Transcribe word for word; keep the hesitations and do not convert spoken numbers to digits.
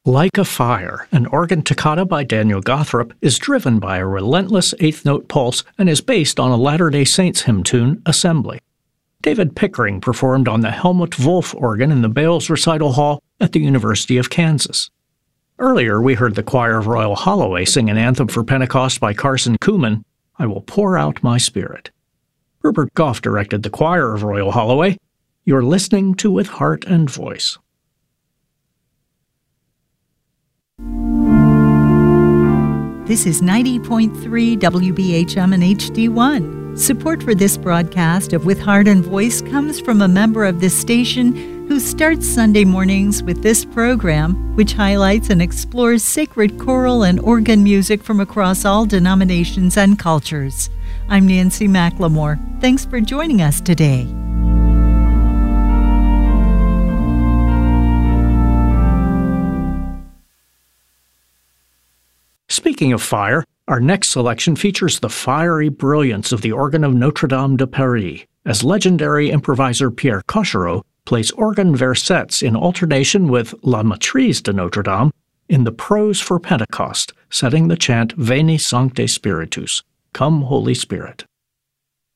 Like a Fire, an organ toccata by Daniel Gothrop, is driven by a relentless eighth-note pulse and is based on a Latter-day Saints hymn tune, Assembly. David Pickering performed on the Helmut Wolf organ in the Bales Recital Hall at the University of Kansas. Earlier, we heard the choir of Royal Holloway sing an anthem for Pentecost by Carson Kuhlman, I Will Pour Out My Spirit. Rupert Goff directed the choir of Royal Holloway. You're listening to With Heart and Voice. This is ninety point three W B H M and H D one. Support for this broadcast of With Heart and Voice comes from a member of this station who starts Sunday mornings with this program, which highlights and explores sacred choral and organ music from across all denominations and cultures. I'm Nancy McLemore. Thanks for joining us today. Speaking of fire, our next selection features the fiery brilliance of the organ of Notre-Dame de Paris, as legendary improviser Pierre Cochereau plays organ versets in alternation with La Maîtrise de Notre-Dame in the Prose for Pentecost, setting the chant Veni Sancte Spiritus, Come Holy Spirit.